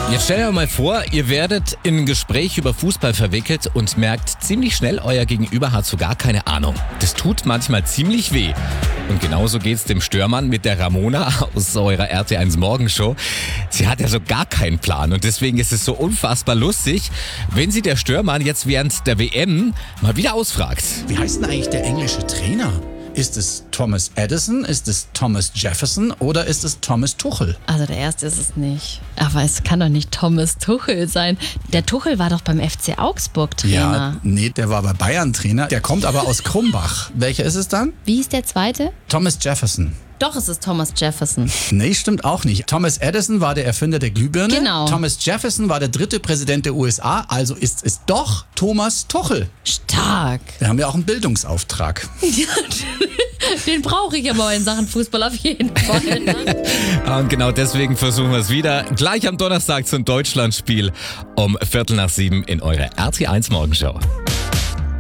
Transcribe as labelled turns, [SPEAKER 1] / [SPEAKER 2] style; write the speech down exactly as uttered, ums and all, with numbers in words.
[SPEAKER 1] Jetzt stellt euch mal vor, ihr werdet in ein Gespräch über Fußball verwickelt und merkt ziemlich schnell, euer Gegenüber hat so gar keine Ahnung. Das tut manchmal ziemlich weh. Und genauso geht's dem Störmann mit der Ramona aus eurer R T eins Morgenshow. Sie hat ja so gar keinen Plan und deswegen ist es so unfassbar lustig, wenn sie der Störmann jetzt während der W M mal wieder ausfragt.
[SPEAKER 2] Wie heißt denn eigentlich der englische Trainer? Ist es Thomas Edison, ist es Thomas Jefferson oder ist es Thomas Tuchel?
[SPEAKER 3] Also der erste ist es nicht. Aber es kann doch nicht Thomas Tuchel sein. Der Tuchel war doch beim F C Augsburg Trainer.
[SPEAKER 2] Ja, nee, der war bei Bayern Trainer. Der kommt aber aus Krumbach. Welcher ist es dann?
[SPEAKER 3] Wie ist der zweite?
[SPEAKER 2] Thomas Jefferson.
[SPEAKER 3] Doch, es ist Thomas Jefferson.
[SPEAKER 2] Nee, stimmt auch nicht. Thomas Edison war der Erfinder der Glühbirne.
[SPEAKER 3] Genau.
[SPEAKER 2] Thomas Jefferson war der dritte Präsident der U S A. Also ist es doch Thomas Tuchel.
[SPEAKER 3] Stark.
[SPEAKER 2] Wir haben ja auch einen Bildungsauftrag.
[SPEAKER 3] Den brauche ich aber in Sachen Fußball auf jeden Fall.
[SPEAKER 1] Und genau deswegen versuchen wir es wieder. Gleich am Donnerstag zum Deutschlandspiel um Viertel nach sieben in eurer R T eins Morgenshow.